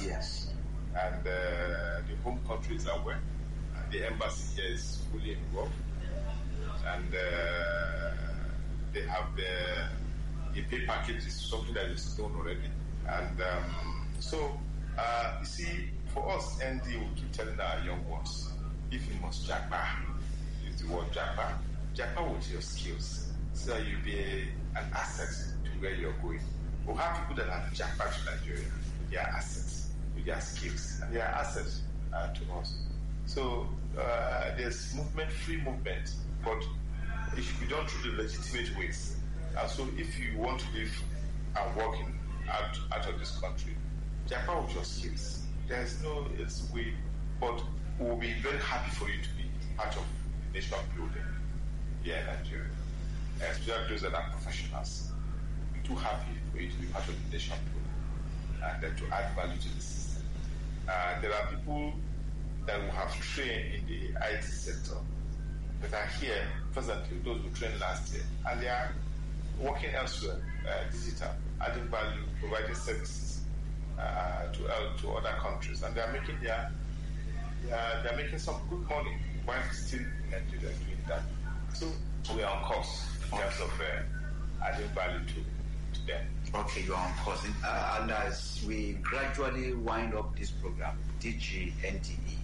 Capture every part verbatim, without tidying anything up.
Yes. And uh, the home country is aware. Uh, the embassy here is fully involved. And uh, they have the, the pay package is something that is known already. And um, so, uh, you see, for us, N D will keep telling our young ones, if you must japa, use the word japa, japa with your skills, so that you'll be a, an asset to where you're going. We'll have people that have japa to Nigeria with their assets, with their skills, and their assets uh, to us. So uh, there's movement, free movement, but it should be done through the legitimate ways. And so if you want to live and work in, out, out of this country, japa with your skills. There's no it's way, but we'll be very happy for you to be part of nation building here in Nigeria. Especially those that are professionals. We're too happy for you to be part of the nation building and uh, to add value to the system. Uh, there are people that will have trained in the I T sector that are here presently, those who trained last year, and they are working elsewhere, uh, digital, adding value, providing services uh, to uh, to other countries, and they are making their uh, they are making some good money while still in Nigeria doing that. So we are on course in terms of uh, adding value to, to them. Okay, you are on course. Uh, and as we gradually wind up this program, D G N D E,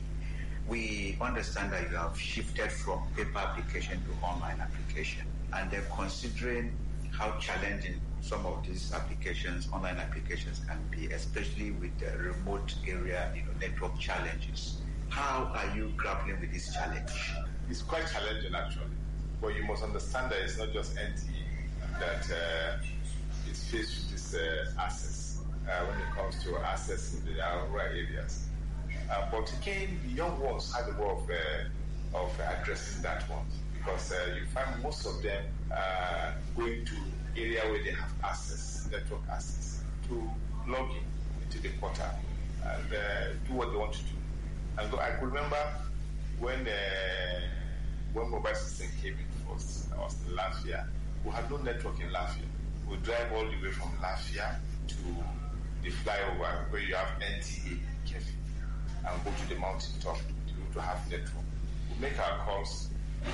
we understand that you have shifted from paper application to online application, and they're considering how challenging some of these applications, online applications, can be, especially with the remote area, you know, network challenges. How are you grappling with this challenge? It's quite challenging, actually. But you must understand that it's not just N T E that uh, is faced with this uh, access uh, when it comes to access in the rural areas. Uh, but again, the young ones have a way of, uh, of addressing that one, because uh, you find most of them uh, going to area where they have access, network access, to log in into the portal and uh, do what they want to do. And I could remember when uh, when mobile system came in first, I was in Latvia. We had no network in Latvia. We drive all the way from Latvia to the flyover where you have N T A, Kefi, and go to the mountain top to, to have network. We make our calls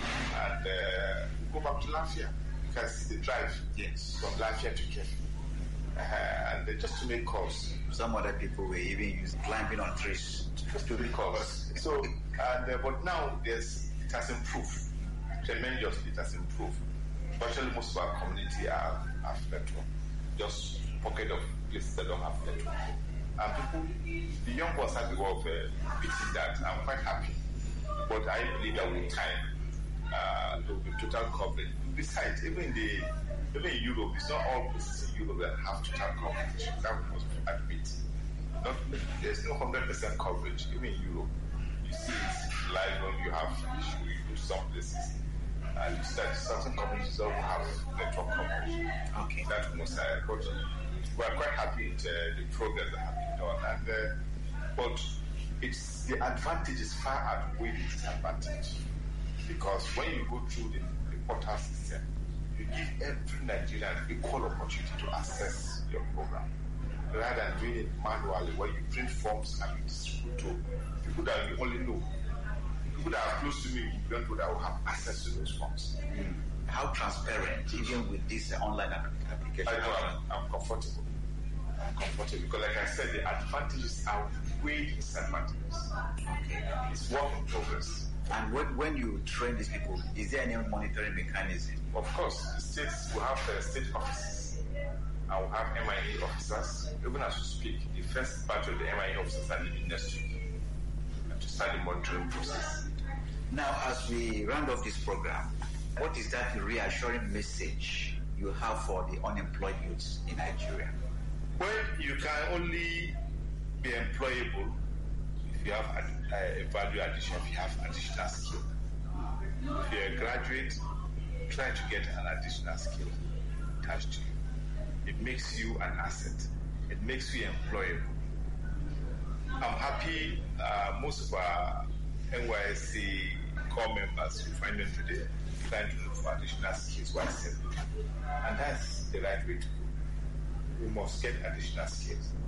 and uh, we go back to Latvia. You can see the drive yes. from Latvia to Kefi. Uh, and uh, just to make calls. Some other people were even using climbing on trees just to make calls. So, and uh, but now there's it has improved tremendously. It has improved. Virtually most of our community are have network. Just pocket of places that don't have network. And people, the young ones have the way of uh, beating that. I'm quite happy. But I believe that with time, uh, there will be total coverage. Besides, even in the even in Europe, it's not all places in Europe that have total coverage. That we must admit. Not, there's no one hundred percent coverage. Even in Europe, you see it live when you have issue. You go to some places, and you see that certain communities don't have network coverage. Okay. That we must uh, but we are quite happy with uh, the progress that has been done. And uh, but it's the advantage is far outweigh the disadvantage, because when you go through the, the portal system, you give every Nigerian equal opportunity to access your program, rather than doing it manually, where you print forms and you distribute to people that you only know. People that are close to me, you don't know that will have access to those forms. Mm. How transparent, even with this uh, online application? I know I'm, I'm comfortable. I'm comfortable because, like I said, the advantages outweigh the disadvantages. Okay. It's work in progress. And when, when you train these people, is there any monitoring mechanism? Of course, the states will have uh, state offices. I will have M I A officers. Even as we speak, the first batch of the M I A officers are leaving next week to start the monitoring process. Now, as we round off this program, what is that reassuring message you have for the unemployed youths in Nigeria? Well, you can only be employable if you have a, a value addition, if you have additional skill. If you're a graduate, try to get an additional skill attached to you. It makes you an asset. It makes you employable. I'm happy uh, most of our N Y S C core members who find them today trying to look for additional skills while selling. And that's the right way to go. We must get additional skills.